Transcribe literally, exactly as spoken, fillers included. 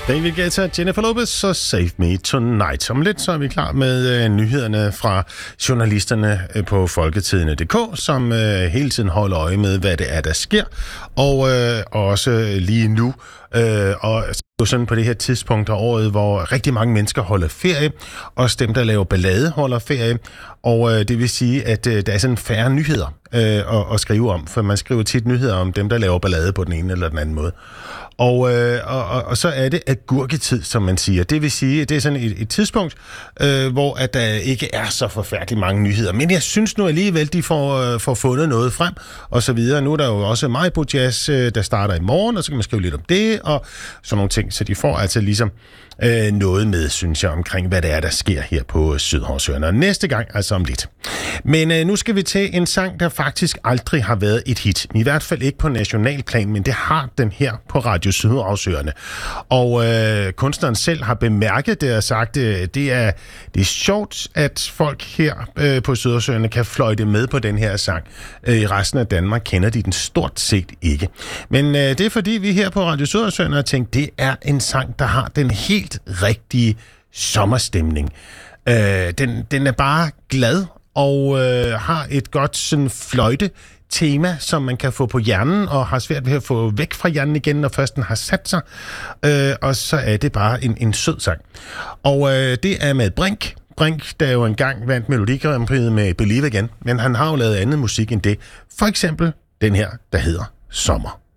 David Guetta, Jennifer Lopez og Save Me Tonight. Om lidt så er vi klar med øh, nyhederne fra journalisterne øh, på Folketidene punktum d k, som øh, hele tiden holder øje med, hvad det er, der sker. Og øh, også lige nu, øh, og jo sådan på det her tidspunkt af året, hvor rigtig mange mennesker holder ferie, også dem, der laver ballade, holder ferie. Og øh, det vil sige, at øh, der er sådan færre nyheder øh, at, at skrive om, for man skriver tit nyheder om dem, der laver ballade på den ene eller den anden måde. Og, øh, og, og, og så er det agurketid, som man siger. Det vil sige, at det er sådan et, et tidspunkt, øh, hvor at der ikke er så forfærdeligt mange nyheder. Men jeg synes nu alligevel, de får, øh, får fundet noget frem, og så videre. Nu er der jo også Majbo Jazz, øh, der starter i morgen, og så kan man skrive lidt om det, og sådan nogle ting. Så de får altså ligesom øh, noget med, synes jeg, omkring hvad det er, der sker her på Sydhavsøerne. Og næste gang, altså om lidt. Men øh, nu skal vi til en sang, der faktisk aldrig har været et hit. I hvert fald ikke på nationalplan, men det har den her på Radio Sydhavsøerne. Og øh, kunstneren selv har bemærket det og sagt, øh, det, er, det er sjovt, at folk her øh, på Sydhavsøerne kan fløjte med på den her sang. Øh, I resten af Danmark kender de den stort set ikke. Men øh, det er fordi, vi her på Radio Sydhavsøerne har tænkt, det er en sang, der har den helt rigtige sommerstemning. Øh, den, den er bare glad og øh, har et godt sådan fløjte tema, som man kan få på hjernen, og har svært ved at få væk fra hjernen igen, når først den har sat sig. Øh, og så er det bare en, en sød sang. Og øh, det er med Brink. Brink, der jo engang vandt Melodi Grand Prix med Believe Again, men han har jo lavet andet musik end det. For eksempel den her, der hedder Sommer.